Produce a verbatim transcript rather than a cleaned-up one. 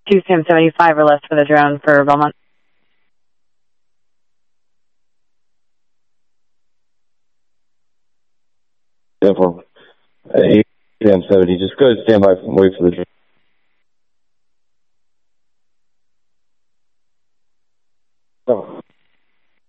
two Sam seventy-five or less for the drone for Belmont. Therefore, eight Sam seventy, just go to standby and wait for the drone.